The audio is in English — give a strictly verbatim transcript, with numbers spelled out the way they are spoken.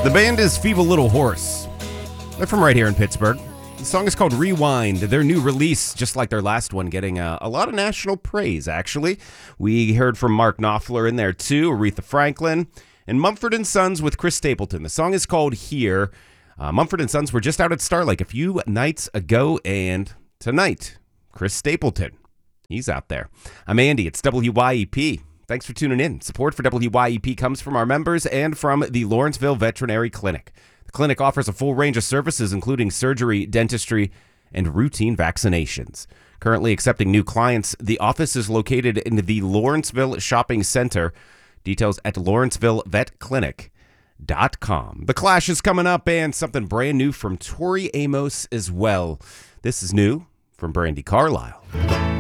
The band is Feeble Little Horse. They're from right here in Pittsburgh. The song is called Rewind. Their new release, just like their last one, getting a, a lot of national praise, actually. We heard from Mark Knopfler in there, too, Aretha Franklin, and Mumford and Sons with Chris Stapleton. The song is called Here. Uh, Mumford and Sons were just out at Star Lake a few nights ago, and tonight, Chris Stapleton, he's out there. I'm Andy. It's W Y E P. Thanks for tuning in. Support for W Y E P comes from our members and from the Lawrenceville Veterinary Clinic. The clinic offers a full range of services, including surgery, dentistry, and routine vaccinations. Currently accepting new clients, the office is located in the Lawrenceville Shopping Center. Details at lawrenceville vet clinic dot com. The Clash is coming up, and something brand new from Tori Amos as well. This is new from Brandi Carlile.